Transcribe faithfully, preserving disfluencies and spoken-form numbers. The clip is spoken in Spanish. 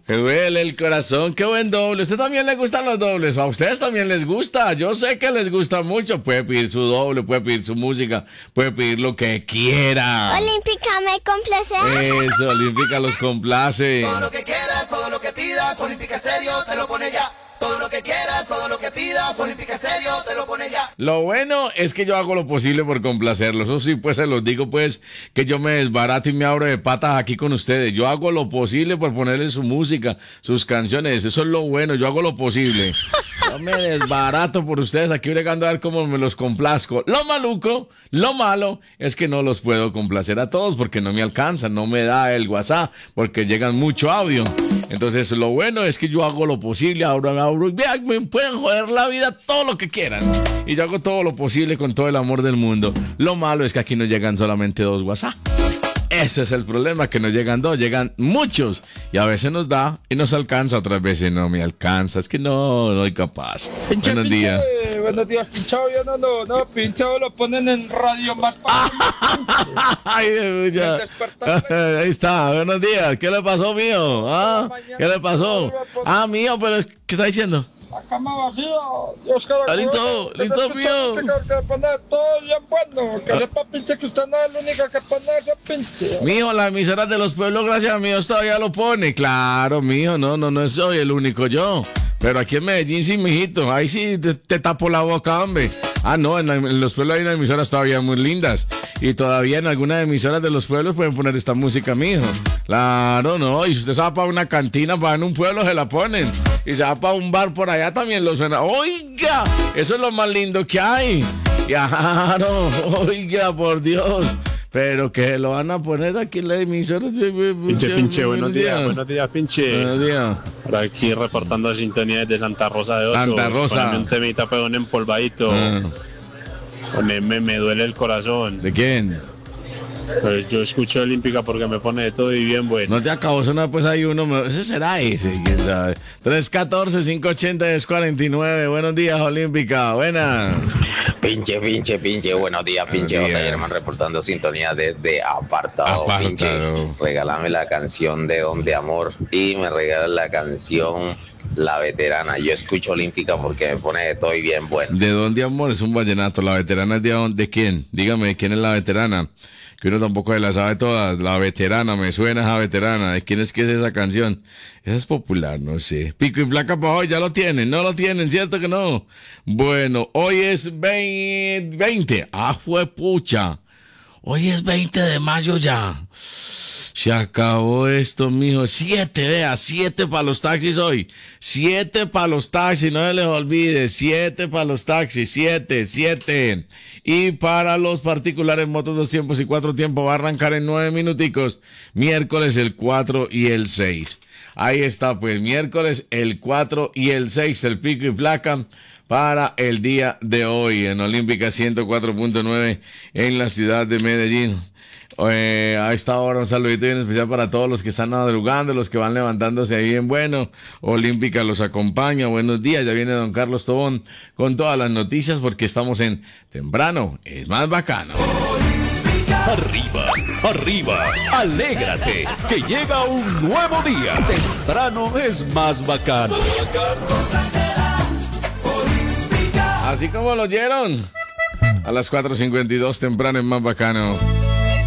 Me duele el corazón, qué buen doble. ¿A usted también le gustan los dobles? ¿A ustedes también les gusta? Yo sé que les gusta mucho. Puede pedir su doble, puede pedir su música, puede pedir lo que quiera. Olímpica me complace. Eso, Olímpica los complace. Todo lo que quieras, todo lo que pidas, Olímpica Estéreo te lo pone ya. Todo lo que quieras, todo lo que pidas, Olímpica Estéreo te lo pone ya. Lo bueno es que yo hago lo posible por complacerlos. Eso sí, pues se los digo, pues, que yo me desbarato y me abro de patas aquí con ustedes. Yo hago lo posible por ponerle su música, sus canciones. Eso es lo bueno, yo hago lo posible. Yo me desbarato por ustedes aquí bregando a ver cómo me los complazco. Lo maluco, lo malo, es que no los puedo complacer a todos porque no me alcanzan, no me da el WhatsApp, porque llegan mucho audio. Entonces, lo bueno es que yo hago lo posible, abro, abro, vean, me pueden joder la vida todo lo que quieran. Y yo hago todo lo posible con todo el amor del mundo. Lo malo es que aquí no llegan solamente dos WhatsApp. Ese es el problema, que no llegan dos, llegan muchos. Y a veces nos da y nos alcanza, otras veces no me alcanza. Es que no, no soy capaz. Pinche, Buenos pinche, días. Buenos días, pinchado. Ya no, no, no, pinchado lo ponen en radio más para. Ay, ya. Ahí está, buenos días. ¿Qué le pasó, mío? ¿Ah? ¿Qué le pasó? Ah, mío, pero es- ¿qué está diciendo? La cama vacía. Dios quiera Ah, que listo, bueno, listo, que mío. escucha música, que poner todo bien bueno. Que sepa, pinche, que usted no es el único que pone ese pinche. Mijo, las emisoras de los pueblos, gracias a Dios, todavía lo pone. Claro, mijo, no, no, no soy el único yo. Pero aquí en Medellín sí, mijito. Ahí sí te, te tapo la boca, hombre. Ah, no, en, la- en los pueblos hay unas emisoras todavía muy lindas. Y todavía en algunas emisoras de los pueblos pueden poner esta música, mijo. Claro, no. Y si usted se va para una cantina, para en un pueblo, se la ponen. Y se va para un bar por allá, también lo suena. Oiga, eso es lo más lindo que hay. Claro, oiga, por Dios. Pero que lo van a poner aquí en la emisora. Pinche, pinche, buenos días, buenos días, pinche. Buenos días. Por aquí reportando sintonía desde Santa Rosa de Osos. Santa Rosa. Poneme un temita peón empolvadito. Ah, Me, me, me duele el corazón. ¿De quién? Pues yo escucho Olímpica porque me pone de todo y bien bueno. No te acabó sonar, pues hay uno. me- Ese será ese, quién sabe. tres uno cuatro, cinco ocho cero, cuatro nueve. Buenos días, Olímpica. Buenas. Pinche, pinche, pinche, buenos días, pinche. Buenos días. J. Germán reportando sintonía desde Apartado, Apartado. pinche. Regálame la canción de Don de Amor y me regalas la canción La Veterana. Yo escucho Olímpica porque me pone de todo y bien bueno. ¿De dónde, amor? Es un vallenato. ¿La veterana es de, dónde? ¿De quién? Dígame, ¿quién es la veterana? Que uno tampoco se la sabe todas. La veterana, me suena esa veterana. ¿De quién es que es esa canción? Esa es popular, no sé. Pico y placa para hoy, ya lo tienen. No lo tienen, ¿cierto que no? Bueno, hoy es veinte. Ah, fue pucha. Hoy es veinte de mayo ya. Se acabó esto, mijo. Siete, vea, siete para los taxis hoy. Siete para los taxis, no se les olvide. Siete para los taxis, siete, siete. Y para los particulares, motos dos tiempos y cuatro tiempos, va a arrancar en nueve minuticos. Miércoles el cuatro y el seis. Ahí está, pues, miércoles el cuatro y el seis, el pico y placa para el día de hoy en Olímpica ciento cuatro punto nueve en la ciudad de Medellín. Eh, a esta hora un saludito bien especial para todos los que están madrugando, los que van levantándose ahí bien bueno. Olímpica los acompaña. Buenos días, ya viene don Carlos Tobón con todas las noticias porque estamos en Temprano es más bacano. Arriba, arriba, alégrate, que llega un nuevo día. Temprano es más bacano. Así como lo oyeron, a las cuatro cincuenta y dos temprano es más bacano.